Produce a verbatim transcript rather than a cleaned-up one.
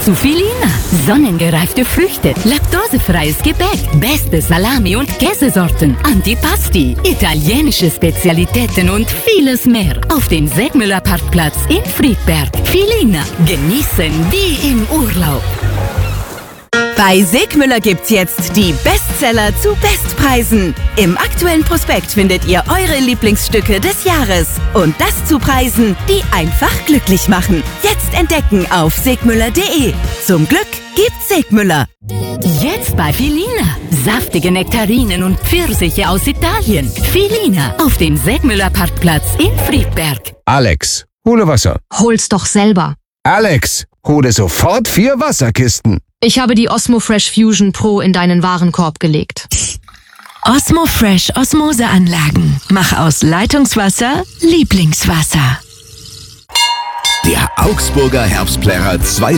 zu Filina. Sonnengereifte Früchte, laktosefreies Gebäck, beste Salami- und Käsesorten, Antipasti, italienische Spezialitäten und vieles mehr. Auf dem Segmüller Parkplatz in Friedberg. Filina. Genießen wie im Urlaub. Bei Segmüller gibt's jetzt die Bestseller zu Bestpreisen. Im aktuellen Prospekt findet ihr eure Lieblingsstücke des Jahres. Und das zu Preisen, die einfach glücklich machen. Jetzt entdecken auf segmüller punkt de. Zum Glück gibt's Segmüller. Jetzt bei Filina. Saftige Nektarinen und Pfirsiche aus Italien. Filina auf dem Segmüller Parkplatz in Friedberg. Alex, hole Wasser. Hol's doch selber. Alex, hole sofort vier Wasserkisten. Ich habe die Osmo Fresh Fusion Pro in deinen Warenkorb gelegt. Osmo Fresh Osmoseanlagen. Mach aus Leitungswasser Lieblingswasser. Der Augsburger Herbstplärrer